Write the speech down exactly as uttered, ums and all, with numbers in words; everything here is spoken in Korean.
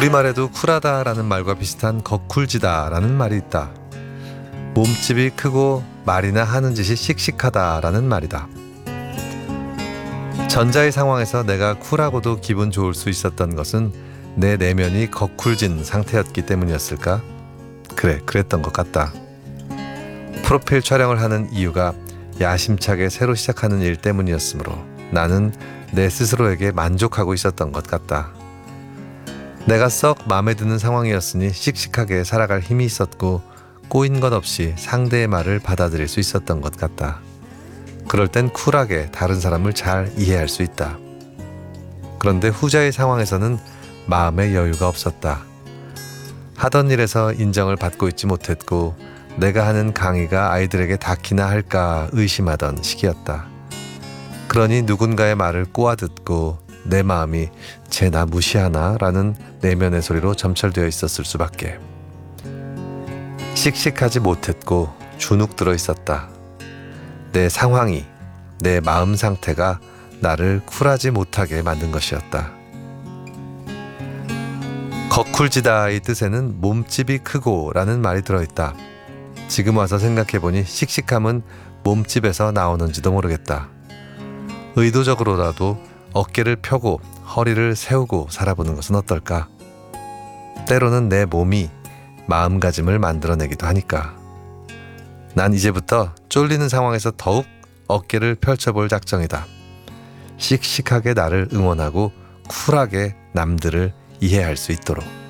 우리말에도 쿨하다라는 말과 비슷한 거쿨지다라는 말이 있다. 몸집이 크고 말이나 하는 짓이 씩씩하다라는 말이다. 전자의 상황에서 내가 쿨하고도 기분 좋을 수 있었던 것은 내 내면이 거쿨진 상태였기 때문이었을까? 그래, 그랬던 것 같다. 프로필 촬영을 하는 이유가 야심차게 새로 시작하는 일 때문이었으므로 나는 내 스스로에게 만족하고 있었던 것 같다. 내가 썩 마음에 드는 상황이었으니 씩씩하게 살아갈 힘이 있었고 꼬인 것 없이 상대의 말을 받아들일 수 있었던 것 같다. 그럴 땐 쿨하게 다른 사람을 잘 이해할 수 있다. 그런데 후자의 상황에서는 마음의 여유가 없었다. 하던 일에서 인정을 받고 있지 못했고 내가 하는 강의가 아이들에게 닿기나 할까 의심하던 시기였다. 그러니 누군가의 말을 꼬아듣고 내 마음이 쟤 나 무시하나? 라는 내면의 소리로 점철되어 있었을 수밖에. 씩씩하지 못했고 주눅 들어 있었다. 내 상황이, 내 마음 상태가 나를 쿨하지 못하게 만든 것이었다. 거쿨지다의 뜻에는 몸집이 크고 라는 말이 들어있다. 지금 와서 생각해보니 씩씩함은 몸집에서 나오는지도 모르겠다. 의도적으로라도 어깨를 펴고 허리를 세우고 살아보는 것은 어떨까? 때로는 내 몸이 마음가짐을 만들어내기도 하니까. 난 이제부터 쫄리는 상황에서 더욱 어깨를 펼쳐볼 작정이다. 씩씩하게 나를 응원하고 쿨하게 남들을 이해할 수 있도록.